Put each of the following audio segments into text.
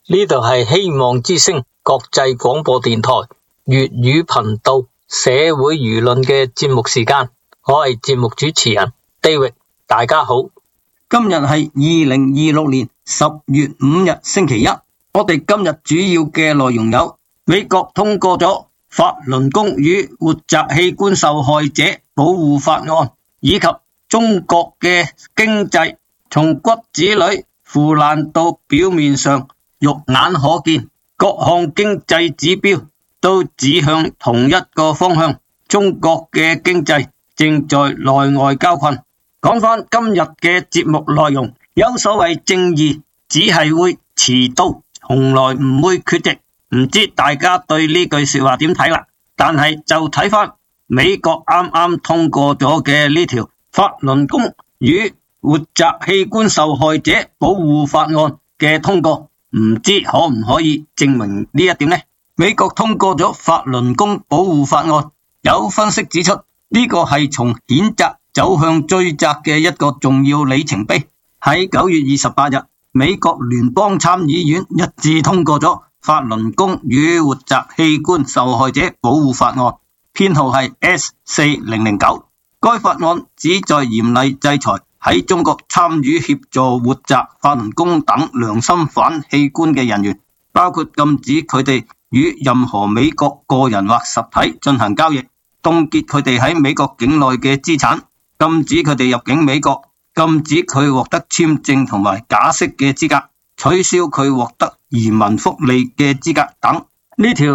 呢度係希望之聲國際廣播電台粵語頻道社會輿論嘅節目時間，我係節目主持人 David， 大家好。 今日係2026年10月5日星期一，我哋今日主要嘅內容有：美國通過咗法輪功與活摘器官受害者保護法案，以及中國嘅經濟從骨子裏腐爛到表面上肉眼可見，各項經濟指標都指向同一個方向。中國嘅經濟正在內外交困。講返今日嘅節目內容，有所謂正義只係會遲到，從來唔會缺席。唔知大家對呢句說話點睇啦？但係就睇返美國啱啱通過咗嘅呢條法輪功與活摘器官受害者保護法案嘅通過，唔知可唔可以證明呢一點呢？美國通過咗法輪功保護法案，有分析指出呢個係從譴責走向追責嘅一個重要里程碑。喺9月28日，美國聯邦參議院一致通過咗法輪功與活摘器官受害者保護法案，編號係 S4009。該法案旨在嚴厲制裁喺中國參與協助活摘法輪功等良心反器官嘅人員，包括禁止佢哋與任何美國個人或實體進行交易，凍結佢哋喺美國境內嘅資產，禁止佢哋入境美國，禁止佢獲得簽證同埋假釋嘅資格，取消佢獲得移民福利嘅資格等。呢條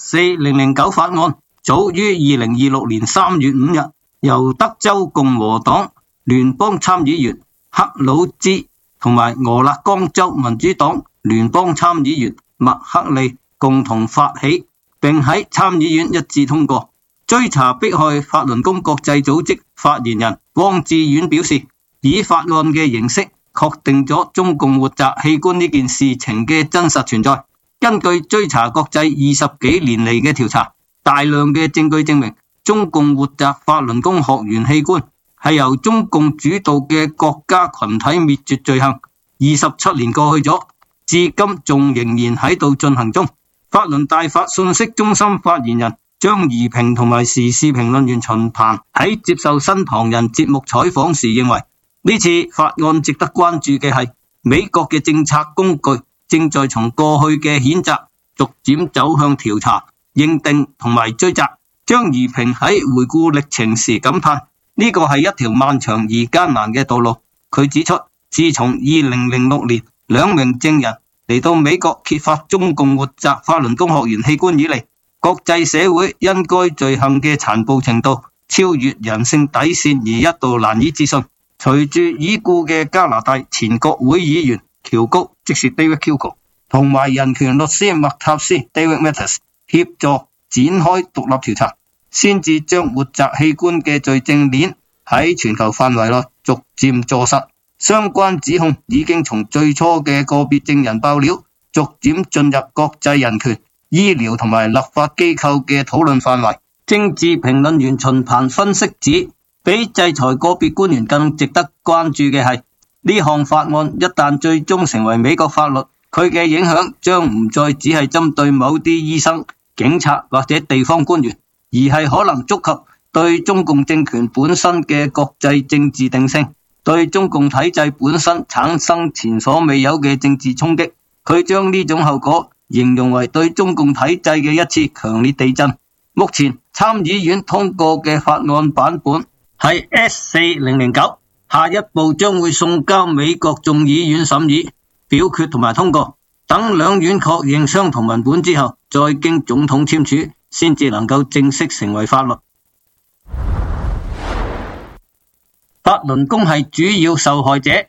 S4009 法案早於2026年3月5日由德州共和黨聯邦參議員克魯茲同埋俄勒岡州民主黨聯邦參議員麥克利共同發起，並喺參議院一致通過。追查迫害法輪功國際組織發言人汪志遠表示，以法案嘅形式確定咗中共活摘器官呢件事情嘅真實存在。根據追查國際20幾年嚟嘅調查，大量嘅證據證明中共活摘法輪功學員器官係由中共主導嘅國家群體滅絕罪行。27年過去咗，至今仲仍然喺度進行中。法輪大法信息中心發言人張怡平同埋時事評論員秦鵬喺接受新唐人節目採訪時認為，呢次法案值得關注嘅係美國嘅政策工具正在從過去嘅譴責逐漸走向調查、認定同埋追責。張怡平喺回顧歷程時感嘆，呢個係一條漫長而艱難嘅道路。佢指出，自從2006年兩名證人嚟到美國揭發中共活摘法輪功學員器官以嚟，國際社會因該罪行嘅殘暴程度超越人性底線而一度難以置信。隨住已故嘅加拿大前國會議員喬高，即是 David Kilgour， 同埋人權律師麥塔斯 David Matas 協助展開獨立調查，先至將活摘器官嘅罪證鏈喺全球範圍內逐漸坐實。相關指控已經從最初嘅個別證人爆料，逐漸進入國際人權、醫療同埋立法機構嘅討論範圍。政治評論員秦鵬分析指，比制裁個別官員更值得關注嘅係，呢項法案一旦最終成為美國法律，佢嘅影響將唔再只係針對某啲醫生、警察或者地方官員，而係可能觸及對中共政權本身嘅國際政治定性，對中共體制本身產生前所未有嘅政治衝擊。佢將呢種後果形容為對中共體制嘅一次強烈地震。目前參議院通過嘅法案版本係 S4009， 下一步將會送交美國眾議院審議、表決同埋通過。等兩院確認相同文本之後，再經總統簽署，先至能夠正式成為法律。法輪功係主要受害者。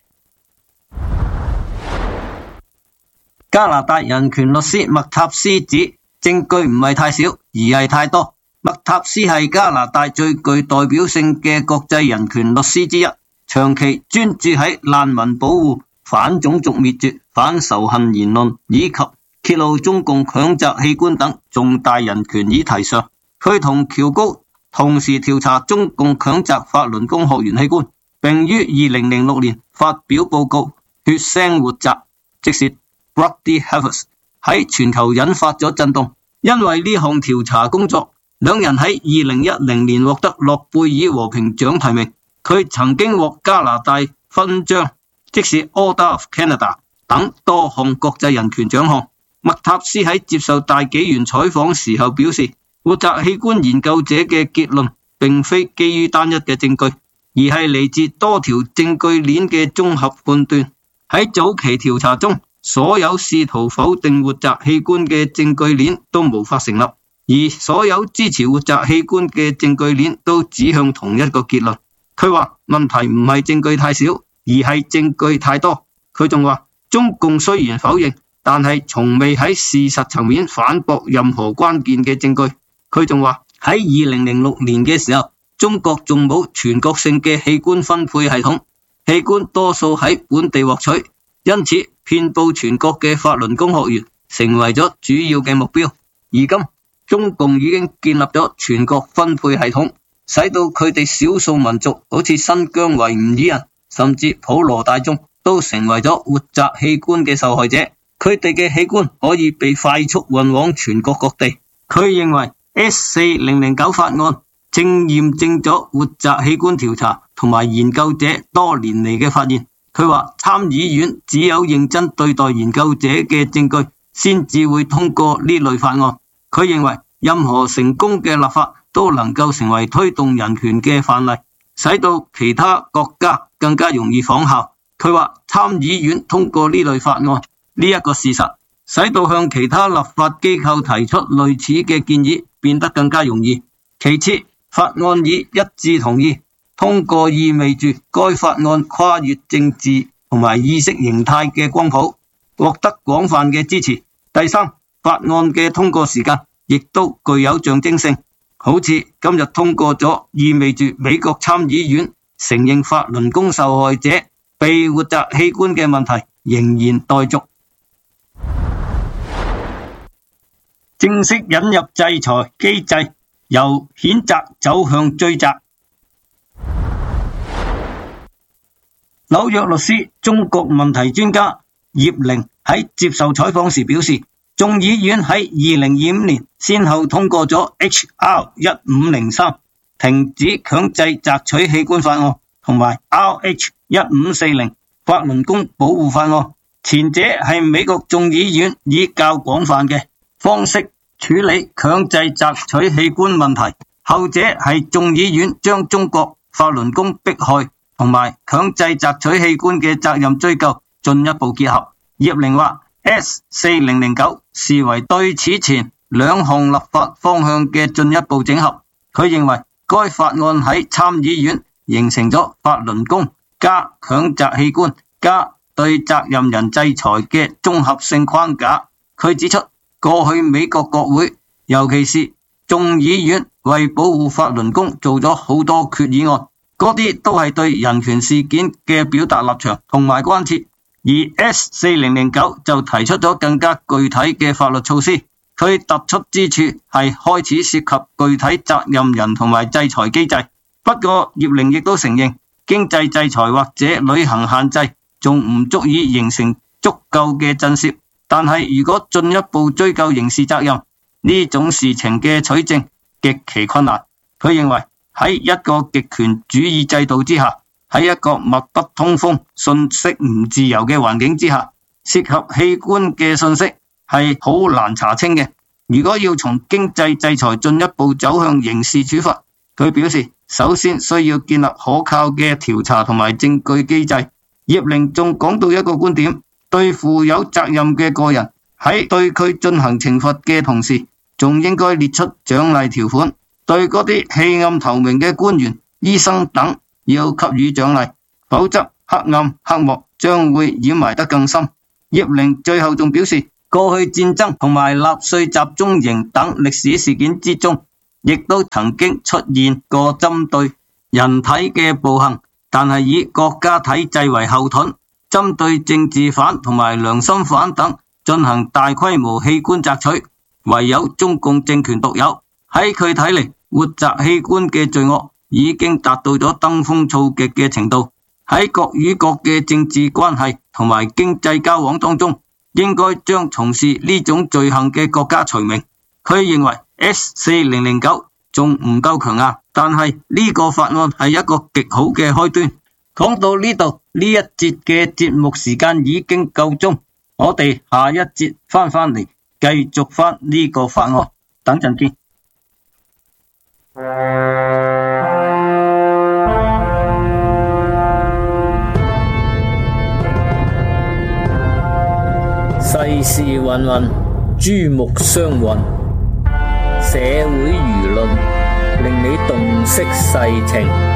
加拿大人權律師麥塔斯指，證據唔係太少，而係太多。麥塔斯係加拿大最具代表性嘅國際人權律師之一，長期專注喺難民保護、反種族滅絕、反仇恨言論以及揭露中共強摘器官等重大人權議題上。佢同喬高同時調查中共強摘法輪功學員器官，並於2006年發表報告《血腥活摘》，即是 Bloody Harvest， 喺全球引發咗震動。因為呢項調查工作，兩人喺2010年獲得諾貝爾和平獎提名。佢曾經獲加拿大勳章，即是 Order of Canada 等多項國際人權獎項。麥塔斯喺接受大紀元採訪時候表示，活摘器官研究者嘅結論並非基於單一嘅證據，而係嚟自多條證據鏈嘅綜合判斷。喺早期調查中，所有試圖否定活摘器官嘅證據鏈都無法成立，而所有支持活摘器官嘅證據鏈都指向同一個結論。佢話問題唔係證據太少，而係證據太多。佢仲話中共雖然否認，但係從未喺事實層面反駁任何關鍵嘅證據。佢仲話喺2006年嘅時候，中國仲冇全國性嘅器官分配系統，器官多數喺本地獲取，因此遍佈全國嘅法輪功學員成為咗主要嘅目標。而今中共已經建立咗全國分配系統，使到佢哋少數民族，好似新疆維吾爾人，甚至普羅大眾都成為咗活摘器官嘅受害者。佢哋嘅器官可以被快速運往全國各地。佢認為 S4009 法案正驗證咗活摘器官調查同埋研究者多年嚟嘅發現。佢話參議院只有認真對待研究者嘅證據，先至會通過呢類法案。佢認為任何成功嘅立法都能夠成為推動人權嘅範例，使到其他國家更加容易仿效。佢話參議院通過呢類法案呢一個事實，使到向其他立法機構提出類似嘅建議變得更加容易。其次，法案以一致同意通過，意味住該法案跨越政治同埋意識形態嘅光譜，獲得廣泛嘅支持。第三，法案嘅通過時間亦都具有象徵性，好似今日通過咗，意味住美國參議院承認法輪功受害者被活摘器官嘅問題仍然待續。正式引入制裁機制，由譴責走向追責。紐約律師、中國問題專家葉玲喺接受採訪時表示，眾議院喺2025年先後通過咗 H.R. 1503停止強制摘取器官法案，同埋 R.H. 1540法輪功保護法案。前者係美國眾議院以較廣泛嘅方式處理強制摘取器官問題，後者係眾議院將中國法輪功迫害同埋強制摘取器官嘅責任追究進一步結合。葉玲話 S4009 視為對此前兩項立法方向嘅進一步整合。佢認為該法案喺參議院形成咗法輪功加強摘器官加對責任人制裁嘅綜合性框架。佢指出，過去美國國會尤其是眾議院為保護法輪功做咗好多決議案，嗰啲都係對人權事件嘅表達立場同埋關切，而 S4009 就提出咗更加具體嘅法律措施。佢突出之處係開始涉及具體責任人同埋制裁機制。不過葉玲亦都承認，經濟制裁或者旅行限制仲唔足以形成足夠嘅震懾，但係如果進一步追究刑事責任，呢種事情嘅取證極其困難。佢認為喺一個極權主義制度之下，喺一個密不通風、信息唔自由嘅環境之下，涉及器官嘅信息係好難查清嘅。如果要從經濟制裁進一步走向刑事處罰，佢表示首先需要建立可靠嘅調查同埋證據機制。葉玲仲講到一個觀點，對負有責任嘅個人喺對佢進行懲罰嘅同時，仲應該列出獎勵條款，對嗰啲棄暗投明嘅官員、醫生等要給予獎勵，否則黑暗黑幕將會掩埋得更深。葉玲最後仲表示，過去戰爭同埋納粹集中營等歷史事件之中，亦都曾經出現過針對人體嘅暴行，但係以國家體制為後盾，針對政治犯同埋良心犯等進行大規模器官摘取，唯有中共政權獨有。喺佢睇嚟，活摘器官嘅罪惡已經達到咗登峰造極嘅程度。喺國與國嘅政治關係同埋經濟交往當中， 應該將從事呢種罪行嘅國家除名。佢認為 S4009 仲唔夠強硬，但係呢個法案係一個極好嘅開端。講到呢度，呢一節嘅節目時間已經夠鐘，我哋下一節翻嚟繼續翻呢個法案，等陣見。 世事芸芸，珠目相混，社會輿論令你洞悉世情。